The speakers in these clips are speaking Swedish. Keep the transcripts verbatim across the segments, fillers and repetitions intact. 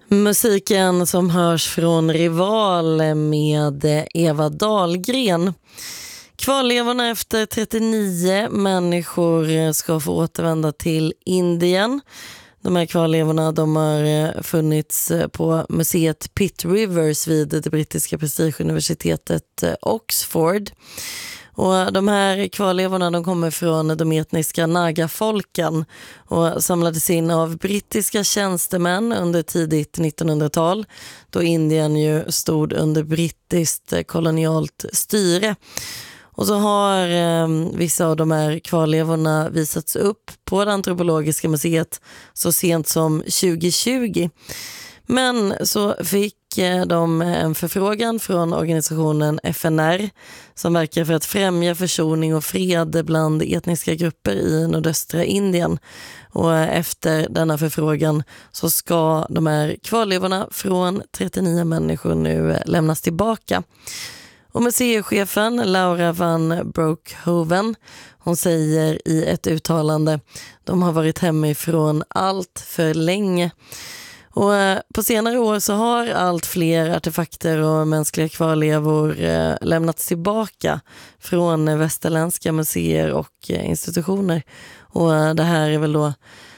Musiken som hörs från Rival med Eva Dahlgren. Kvarlevorna efter trettionio människor ska få återvända till Indien. De här kvarlevorna de har funnits på museet Pitt Rivers vid det brittiska prestigeuniversitetet Oxford. Och de här kvarlevorna de kommer från de etniska Naga-folken och samlades in av brittiska tjänstemän under tidigt nittonhundratal då Indien ju stod under brittiskt kolonialt styre. Och så har eh, vissa av de här kvarlevorna visats upp på det antropologiska museet så sent som tjugo tjugo. Men så fick de en förfrågan från organisationen F N R som verkar för att främja försoning och fred bland etniska grupper i nordöstra Indien. Och efter denna förfrågan så ska de här kvarlevorna från trettionio människor nu lämnas tillbaka. Och museichefen Laura van Broekhoven, hon säger i ett uttalande: de har varit hemifrån allt för länge. Och på senare år så har allt fler artefakter och mänskliga kvarlevor eh, lämnats tillbaka från västerländska museer och eh, institutioner. Och eh, det här är väl då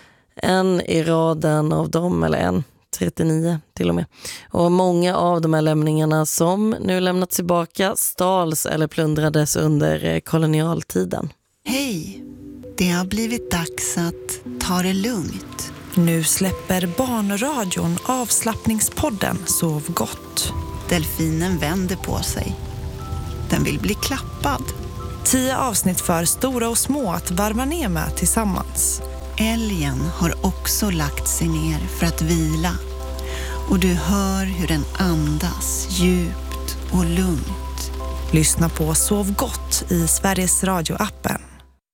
en i raden av dem, eller en, trettionio till och med. Och många av de här lämningarna som nu lämnats tillbaka stals eller plundrades under eh, kolonialtiden. Hej, det har blivit dags att ta det lugnt. Nu släpper Barnradion avslappningspodden Sov gott. Delfinen vänder på sig. Den vill bli klappad. Tio avsnitt för stora och små att varva ner med tillsammans. Älgen har också lagt sig ner för att vila. Och du hör hur den andas djupt och lugnt. Lyssna på Sov gott i Sveriges Radio-appen.